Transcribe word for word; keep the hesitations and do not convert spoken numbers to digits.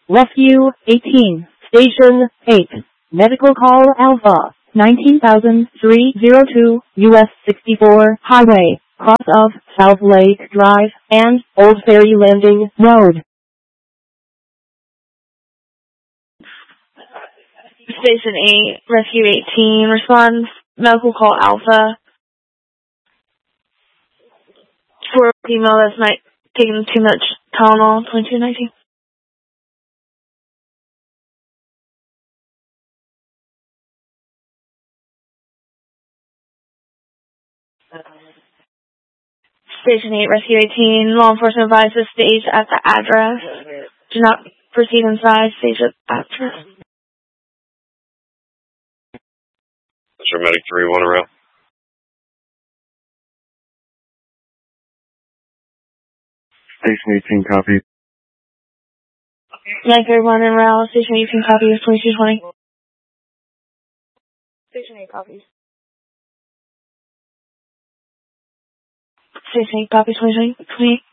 Rescue eighteen, Station eight, Medical Call Alpha, nineteen thousand three hundred two, U S sixty-four Highway, cross of South Lake Drive, and Old Ferry Landing Road. Station eight, Rescue eighteen, responds, Medical Call Alpha. For female that's not taking too much Tylenol, twenty-two nineteen. Station eight, Rescue eighteen, law enforcement advises stage at the address. Do not proceed inside, stage at the address. Medic three one around. Station eighteen, copy. Medic three one en route, Station eighteen copies, twenty-two twenty. Station eight copies. Station eight copies, twenty-two twenty.